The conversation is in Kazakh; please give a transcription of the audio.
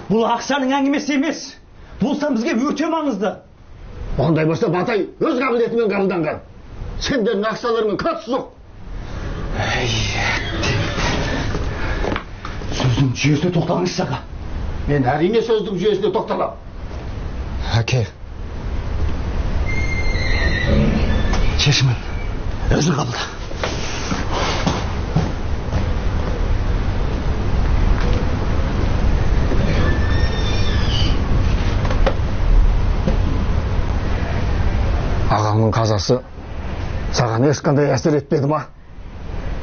Бұл ақшаның әңгімесі емес. Бұл сан бізге өте маңызды. Ондай болса Батай өз қабілетімен қабылданған. Сендердің ақшаларымен қатысы жоқ. Сөздің жүйесіне тоқталыңызшы аға. Мен әрине сөздің жүйесіне тоқталам. Әке. Шешімін өзің қабылда. Ағамның қазасы саған ешқандай әсер етпеді ма?